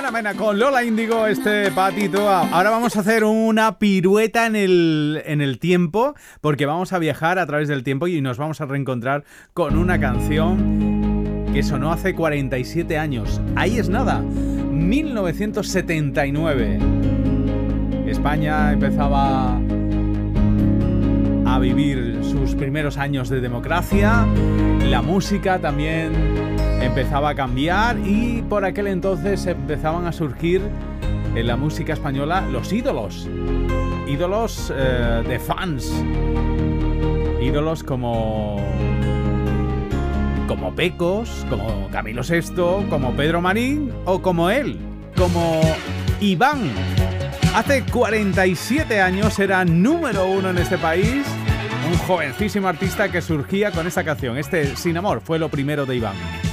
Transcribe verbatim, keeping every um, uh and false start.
Ana Mena con Lola Índigo, este patito. Ahora vamos a hacer una pirueta en el, en el tiempo, porque vamos a viajar a través del tiempo y nos vamos a reencontrar con una canción que sonó hace cuarenta y siete años. Ahí es nada, mil novecientos setenta y nueve. España empezaba a vivir sus primeros años de democracia, la música también empezaba a cambiar y por aquel entonces empezaban a surgir en la música española los ídolos, ídolos eh, de fans, ídolos como, como Pecos, como Camilo Sesto, como Pedro Marín o como él, como Iván. Hace cuarenta y siete años era número uno en este país, un jovencísimo artista que surgía con esta canción. Este Sin Amor fue lo primero de Iván.